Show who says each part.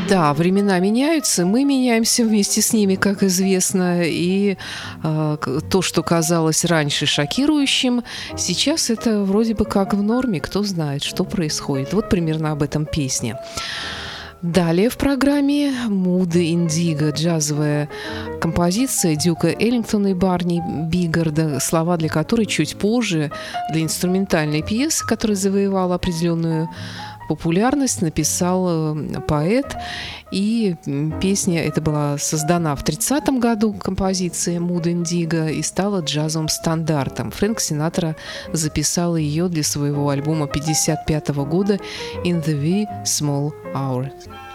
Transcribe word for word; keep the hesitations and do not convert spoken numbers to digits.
Speaker 1: Да, времена меняются, мы меняемся вместе с ними, как известно, и э, к- то, что казалось раньше шокирующим, сейчас это вроде бы как в норме, кто знает, что происходит. Вот примерно об этом песня. Далее в программе «Муды Индиго», джазовая композиция Дюка Эллингтона и Барни Бигарда, слова для которой чуть позже для инструментальной пьесы, которая завоевала определенную популярность, написал э, поэт. И м, песня эта была создана в тридцатом году, композиция «Муд Индиго», и стала джазовым стандартом. Фрэнк Синатра записал ее для своего альбома пятьдесят пятого года «In the Wee Small Hours».